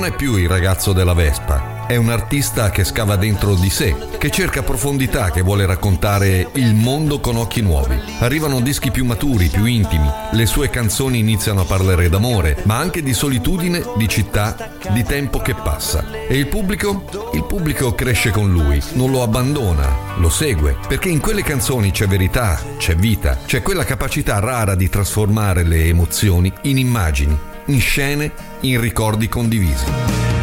Non è più il ragazzo della Vespa, è un artista che scava dentro di sé, che cerca profondità, che vuole raccontare il mondo con occhi nuovi. Arrivano dischi più maturi, più intimi, le sue canzoni iniziano a parlare d'amore, ma anche di solitudine, di città, di tempo che passa. E il pubblico? Il pubblico cresce con lui, non lo abbandona, lo segue, perché in quelle canzoni c'è verità, c'è vita, c'è quella capacità rara di trasformare le emozioni in immagini, in scene, in ricordi condivisi.